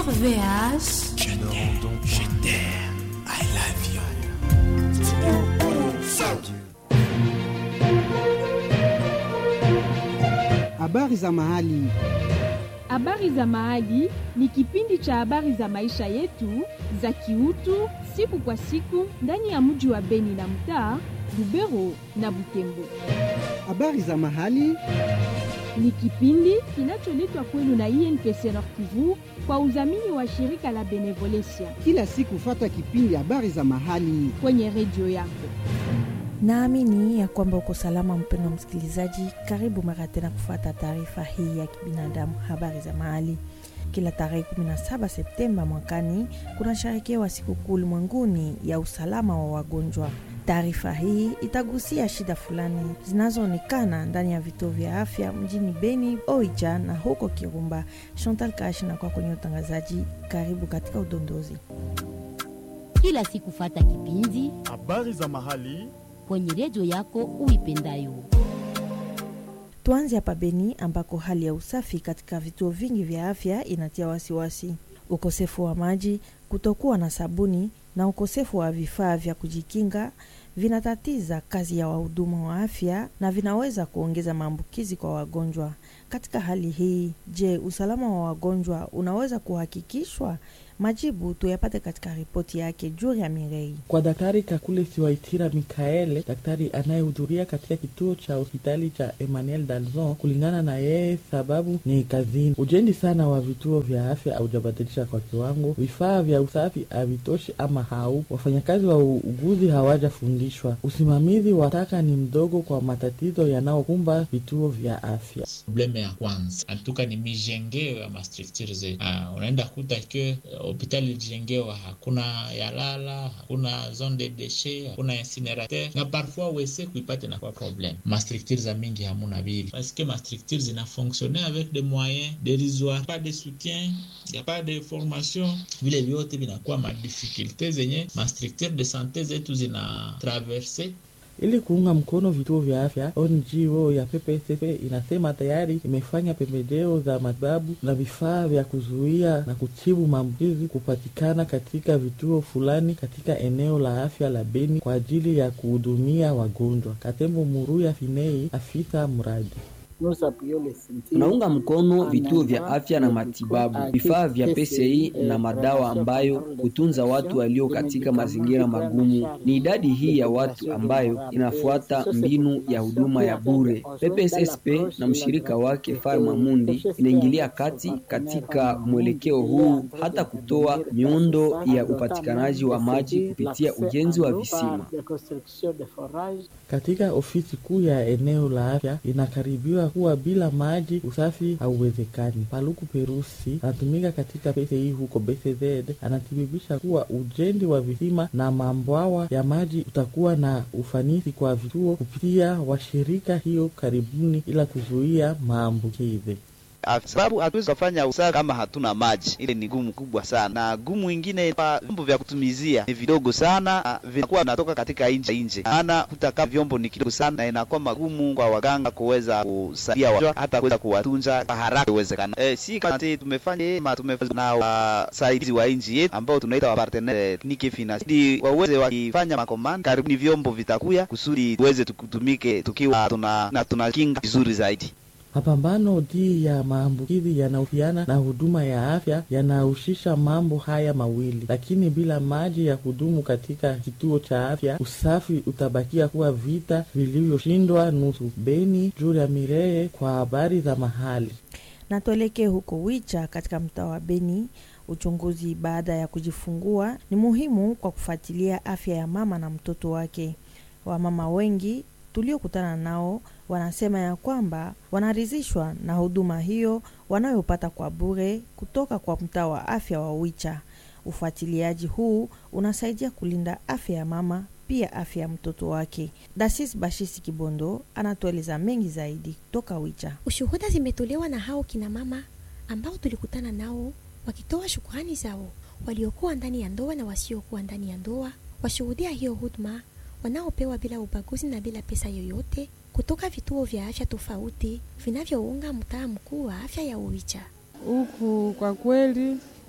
RVH. Je t'aime, I love you. Habari za mahali. Habari za mahali ni kipindi cha habari za maisha yetu za kiutu siku kwa siku ndani ya mji wa Beni na mtaa Lubero na Butembo. Habari za mahali ni kipindi kinacholetwa kwenu na INPC Nord Kivu kwa udhamini wa shirika la Benevolencia. Kila siku fata kipindi habari za mahali kwenye redio yako. Naamini ya kwamba uko salama mpendo msikilizaji. Karibu mara tena kufuata taarifa hii ya kibinadamu, habari za mahali. Kila tarehe 17 Septemba mwakani kunasherekewa siku kuu ulimwenguni ya usalama wa wagonjwa. Taarifa hii itagusia shida fulani zinazoonekana ndani ya vituo vya afya mjini Beni, Oicha na huko Kirumba. Chantal Kashi na kwa kwenye utangazaji. Karibu katika udondozi. Kila siku fata kipindi habari za mahali kwenye redio yako uipendayo. Tuanze hapa Beni ambako hali ya usafi katika vituo vingi vya afya inatia wasiwasi. Ukosefu wa maji, kutokuwa na sabuni na ukosefu wa vifaa vya kujikinga vinatatiza kazi ya wahudumu wa afya na vinaweza kuongeza maambukizi kwa wagonjwa. Katika hali hii, je, usalama wa wagonjwa unaweza kuhakikishwa? Majibu tuyapate katika ripoti yake Julia Mirei. Kwa Daktari Kakule Siwaitira Mikaele, daktari anayehudhuria katika kituo cha hospitali cha Emmanuel Dalzon, kulingana na yeye sababu ni kazini. Ujenzi sana wa vituo vya afya haujabadilisha kwa kiwango, vifaa vya usafi havitoshi ama wafanyakazi wa uguzi hawajafundishwa. Usimamizi wa taka ni mdogo kwa matatizo yanayokumba vituo vya afya. Probleme ya kwanza antuka ni mijengeo ya mastructure zetu. Unaenda kuta ke hospitali jengewa hakuna yalala, hakuna zone de déchets, hakuna incinerateur na parfois wese kuipate na kwa problème. Ma structures za mingi hamuna bili parce que ma structures zina fonctionner avec des moyens dérisoires, pas de soutien, y a pas de formation, vile vyote vinakuwa ma difficultés zenye ma structure de santé zetu zina traverser. Ili kuunga mkono vituo vya afya, NGO ya PPSF inasema tayari imefanya pembejeo za matibabu na vifaa vya kuzuia na kutibu maambukizi kupatikana katika vituo fulani katika eneo la afya la Beni kwa ajili ya kuhudumia wagonjwa. Katembo Muruya Finei, afisa mradi. Tunaunga mkono vituo vya afya na matibabu, vifaa vya PCI na madawa ambayo kutunza watu walio katika mazingira magumu. Ni idadi hii ya watu ambayo inafuata mbinu ya huduma ya bure. PPSSP na mshirika wake Pharma Mundi inaingilia kati katika mwelekeo huu, hata kutoa miundo ya upatikanaji wa maji kupitia ujenzi wa visima. Katika ofisi kuu ya eneo la afya inakaribiwa kuwa bila maji usafi hauwezekani. Paluku Perusi anatumika katika PCI huko BCZ, anatibibisha kuwa ujenzi wa visima na mabwawa ya maji utakuwa na ufanisi kwa vituo kupitia washirika hiyo karibuni ila kuzuia maambukizi. Sababu hatuwezi kufanya usafi kama hatuna maji. Ile ni gumu kubwa sana. Na gumu ingine pa vyombo vya kutumizia ni vidogo sana, vinakuwa vinatoka katika nje. Ana kutaka vyombo ni kidogo sana na inakuwa magumu kwa waganga kuweza kusaidia wagonjwa hata kuweza kuwatunza kwa haraka uwezekana. Si kama tumefanya na wasaidizi wa nchi yetu ambao tunaita wa partenaire technique financier waweze wakifanya makomanda, karibuni vyombo vitakuya kusudi tuweze tukutumike tukiwa tunakinga vizuri zaidi. Mapambano dhidi ya maambukizi yanahusiana na huduma ya afya yanahusisha mambo haya mawili, lakini bila maji ya kudumu katika kituo cha afya, usafi utabakia kuwa vita vilivyoshindwa nusu. Beni, Julia Mireye kwa habari za mahali. Na tuelekee huko Wicha katika mtaa wa Beni. Uchunguzi baada ya kujifungua ni muhimu kwa kufuatilia afya ya mama na mtoto wake. Wamama wengi tuliokutana nao wanasema ya kwamba wanaridhishwa na huduma hiyo wanayopata kwa bure kutoka kwa mtaa wa afya wa Wicha. Ufuatiliaji huu unasaidia kulinda afya ya mama pia afya ya mtoto wake. Dasis Bashisi Kibondo anatueleza mengi zaidi kutoka Wicha. Ushuhuda zimetolewa na hao kina mama ambao tulikutana nao wakitoa shukrani zao, waliokuwa ndani ya ndoa na wasiokuwa ndani ya ndoa, washuhudia hiyo huduma wanaopewa bila ubaguzi na bila pesa yoyote kutoka vituo vya afya tofauti vinavyounga mtaa mkuu wa afya ya Oicha. Huku kwa kweli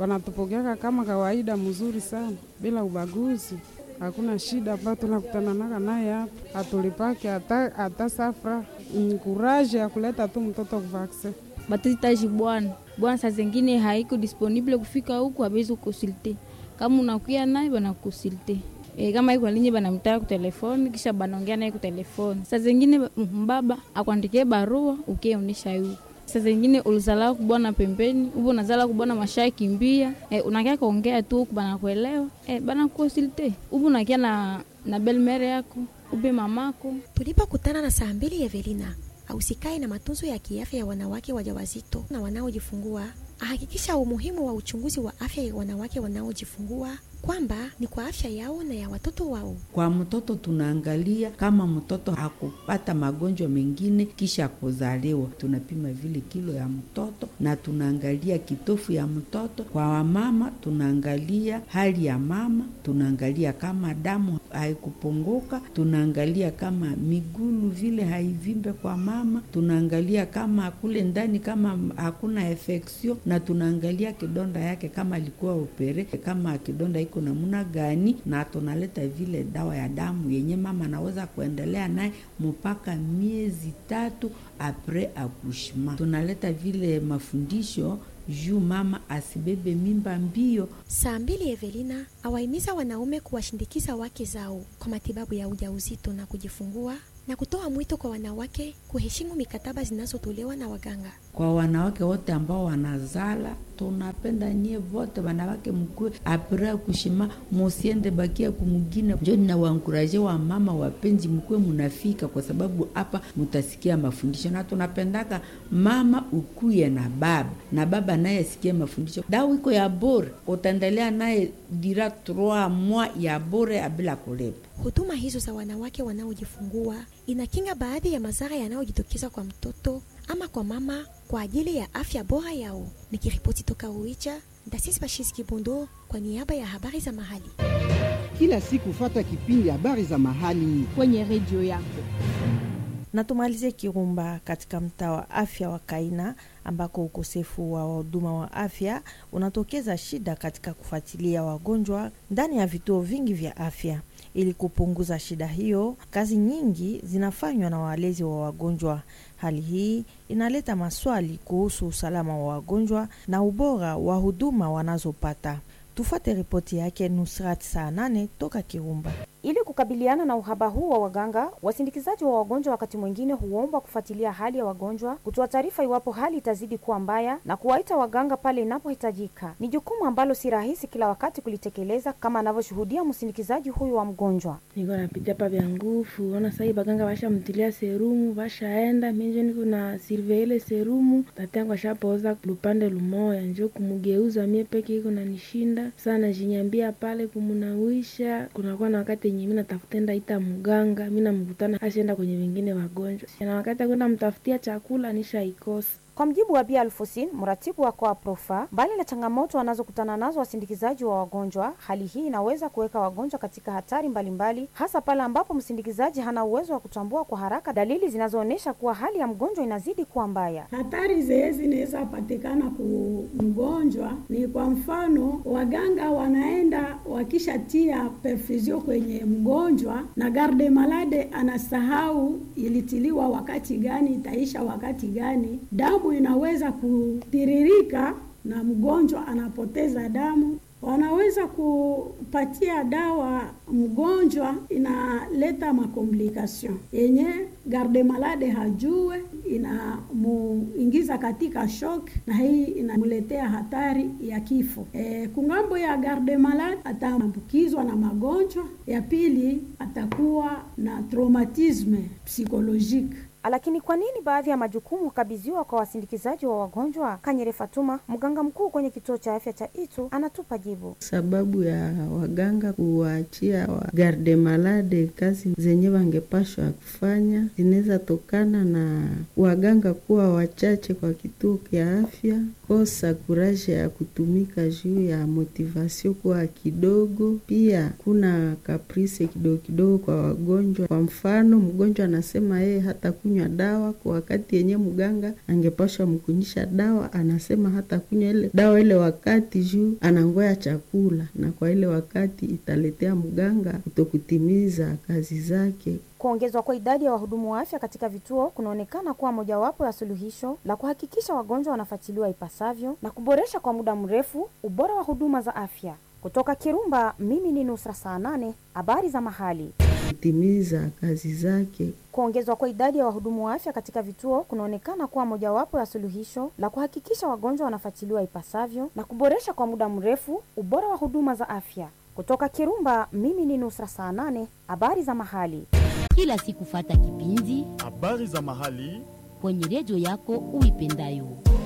wanatupokea kama kawaida mzuri sana bila ubaguzi. Hakuna shida ambayo tunakutana naye hapa. Atulipake hata safra kuraje ya kuleta tu mtoto kuvaksin. Batitaji bwana saa zingine haiko disponible kufika huku, abezi kukonsulte. Kama unakuya naye bana kukonsulte. Kama iko linye bana mtaya ku telefoni, kisha banaongea naye ku telefoni. Saa zingine mbaba akwandikie barua ukionesha yuko. Saa zingine ulizala kubona pembeni, ubo nazala kubona mashaya kimbia, unakia kaongea tu bana kuelewa, bana kukonsulte. Ubo nakia na belmere yako, ube mamako. Tulipokutana na saa 2 Evelina, ausikae na matunzo ya kiafya ya wanawake wajawazito na wanaojifungua, ahakikisha umuhimu wa uchunguzi wa afya ya wanawake wanaojifungua, kwamba ni kwa afya yao na ya watoto wao. Kwa mtoto tunaangalia kama mtoto hakupata magonjwa mengine kisha kuzaliwa. Tunapima vile kilo ya mtoto na tunaangalia kitofu ya mtoto. Kwa wamama tunaangalia hali ya mama, tunaangalia kama damu haikupunguka, tunaangalia kama migulu vile haivimbe kwa mama, tunaangalia kama kule ndani kama hakuna infection, na tunaangalia kidonda yake kama alikuwa opere, kama kidonda iko namna gani, na tunaleta vile dawa ya damu yenye mama anaweza kuendelea naye mpaka miezi 3 apres accouchement. Tunaleta vile mafundisho juu mama asibebe mimba mbio. Saa 2 Evelina awaimiza wanaume kuwashindikiza wake zao kwa matibabu ya ujauzito na kujifungua, na kutoa mwito kwa wanawake kuheshimu mikataba zinazotolewa na waganga. Kwa wanawake wote ambao wanazala, tunapenda nyie wote wanawake mkue apres kushima, musiende bakia kumugine. Njoo ninawaanguraje wa mama wapenzi, mkue munafika, kwa sababu hapa mutasikia mafundisho, na tunapendaka mama ukuye na baba naye asikie mafundisho. Dawa iko ya bure, utaendelea naye dira 3 mois ya bure bila kulipa. Huduma hizo za wanawake wanaojifungua inakinga baadhi ya madhara yanayojitokeza kwa mtoto ama kwa mama kwa ajili ya afya bora yao. Nikiripoti toka Uicha, Dasisi Bashis Kibondo kwa niaba ya habari za mahali. Kila siku fata kipindi habari za mahali kwenye redio yako. Na tumalize Kirumba katika mtaa wa afya wa Kaina, ambako ukosefu wa huduma wa afya unatokeza shida katika kufuatilia wagonjwa ndani ya vituo vingi vya afya. Ili kupunguza shida hiyo, kazi nyingi zinafanywa na walezi wa wagonjwa. Hali hii inaleta maswali kuhusu usalama wa wagonjwa na ubora wa huduma wanazopata. Tufuate ripoti yake Nusrat saa 8 toka Kirumba. Ili kukabiliana na uhaba huu wa waganga, wasindikizaji wa wagonjwa wakati mwingine huomba kufuatilia hali ya wagonjwa, kutoa taarifa iwapo hali itazidi kuwa mbaya na kuwaita waganga pale inapohitajika. Ni jukumu ambalo si rahisi kila wakati kulitekeleza, kama anavyoshuhudia msindikizaji huyu wa mgonjwa. Niko napitia pa vya nguvu, ona sasa baganga basha mtilia serumu, bashaenda mimi niko na surveille serumu, tatangu ashapoza lupande lumoya, njoo kumugeuza mie peke iko na nishinda sana, jinyambia pale kumunawisha. Kunakuwa na wakati mimi natafutenda ita mganga, mimi namkutana asienda kwenye wengine wagonjwa, na wakati kwenda mtafutia chakula nishaikosa. Kwa mjibu wa Bia Alfosin, mratibu wa kwa Profa, mbali na changamoto wanazokutana nazo wasindikizaji wa wagonjwa, hali hii inaweza kuweka wagonjwa katika hatari mbalimbali, hasa pale ambapo msindikizaji hana uwezo wa kutambua kwa haraka dalili zinazoonyesha kuwa hali ya mgonjwa inazidi kuwa mbaya. Hatari zezi zinaweza patikana ku mgonjwa ni kwa mfano, waganga wanaenda wakishatia perfusion kwenye mgonjwa na garde malade anasahau ilitiliwa wakati gani, itaisha wakati gani. Damu inaweza kutiririka na mgonjwa anapoteza damu. Wanaweza kupatia dawa mgonjwa, inaleta makomplikasion yenye garde malade hajue, inamuingiza katika shock, na hii inamuletea hatari ya kifo. Kungambo ya garde malade ataambukizwa na magonjwa. Ya pili, atakuwa na traumatisme psychologique. Lakini kwa nini baadhi ya majukumu hukabidhiwa kwa wasindikizaji wa wagonjwa? Kanyere Fatuma, mganga mkuu kwenye kituo cha afya cha Itu, anatupa jibu. Sababu ya waganga kuwaachia wa garde malade kazi zenye wangepashwa kufanya zinaweza tokana na waganga kuwa wachache kwa kituo cha afya, kosa kuraje ya kutumika juu ya motivation kuwa kidogo. Pia kuna caprice kidogo kidogo kwa wagonjwa. Kwa mfano, mgonjwa anasema yeye hata kunywa dawa kwa wakati yenye mganga angepashwa mkunyisha dawa, anasema hata kunywa ile dawa ile wakati juu anangoya chakula, na kwa ile wakati italetea mganga kutokutimiza kazi zake. Kuongezwa kwa idadi ya wahudumu wa afya katika vituo kunaonekana kuwa mojawapo ya suluhisho la kuhakikisha wagonjwa wanafuatiliwa ipasavyo na kuboresha kwa muda mrefu ubora wa huduma za afya. Kutoka Kirumba, mimi ni Nusra saa 8, habari za mahali. Kutimiza kazi zake. Kuongezwa kwa idadi ya wahudumu wa afya katika vituo kunaonekana kuwa mojawapo ya suluhisho la kuhakikisha wagonjwa wanafuatiliwa ipasavyo na kuboresha kwa muda mrefu ubora wa huduma za afya. Kutoka Kirumba, mimi ni Nusra saa 8, habari za mahali. Kila siku fata kipindi habari za mahali kwenye redio yako uipendayo.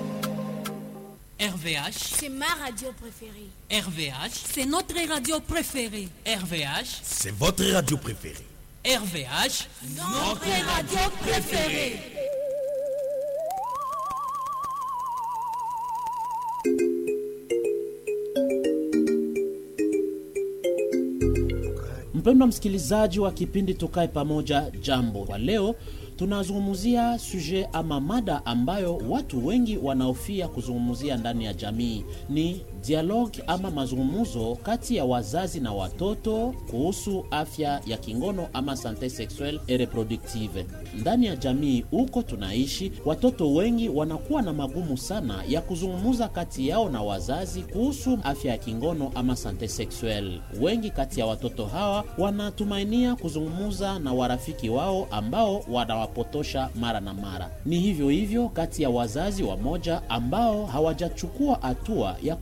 RVH, c'est ma radio préférée. RVH, c'est notre radio préférée. RVH, c'est votre radio préférée. RVH, notre radio préférée. Mpendwa msikilizaji wa kipindi Tukae Pamoja, jambo. Kwa leo tunazungumzia suje ama mada ambayo watu wengi wanaofia kuzungumzia ndani ya jamii. Ni dialogue ama mazungumzo kati ya wazazi na watoto kuhusu afya ya kingono ama sante sexuelle et reproductive. Ndani ya jamii huko tunaishi, watoto wengi wanakuwa na magumu sana ya kuzungumza kati yao na wazazi kuhusu afya ya kingono ama sante sexuelle. Wengi kati ya watoto hawa wanatumainia kuzungumza na warafiki wao ambao wanawapotosha mara na mara. Ni hivyo hivyo kati ya wazazi wamoja ambao hawajachukua hatua ya